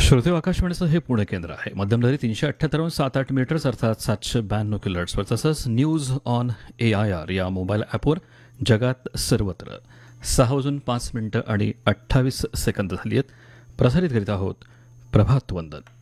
श्रोते आकाशवाणीचं हे पुणे केंद्र आहे. मध्यमलहरी 378 मीटर्स अर्थात 792 किलोहर्ट्जवर, तसंच न्यूज ऑन AIR या मोबाईल ॲपवर जगात सर्वत्र 6:05 आणि 28 सेकंद झाली आहेत. प्रसारित करीत आहोत प्रभात वंदन.